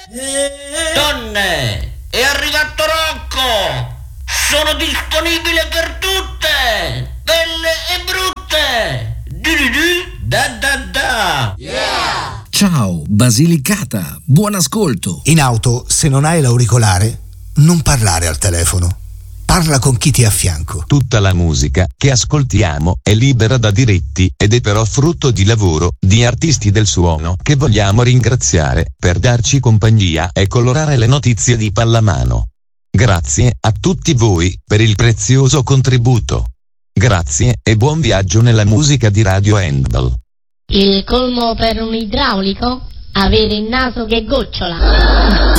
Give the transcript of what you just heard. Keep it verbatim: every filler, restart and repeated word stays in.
Donne, è arrivato Rocco! Sono disponibile per tutte! Belle e brutte! Di-di-di, da da da! Yeah! Ciao, Basilicata, buon ascolto! In auto, se non hai l'auricolare, non parlare al telefono. Parla con chi ti è a fianco. Tutta la musica che ascoltiamo è libera da diritti ed è però frutto di lavoro di artisti del suono che vogliamo ringraziare per darci compagnia e colorare le notizie di pallamano. Grazie a tutti voi per il prezioso contributo. Grazie e buon viaggio nella musica di Radio Handball. Il colmo per un idraulico? Avere il naso che gocciola.